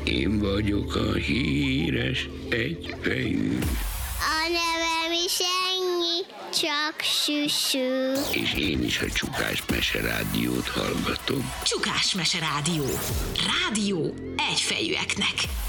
Én vagyok a híres egyfejű. A nevem is ennyi, csak Süsű. És én is a Csukás Mese Rádiót hallgatom. Csukás Mese Rádió. Rádió egyfejűeknek.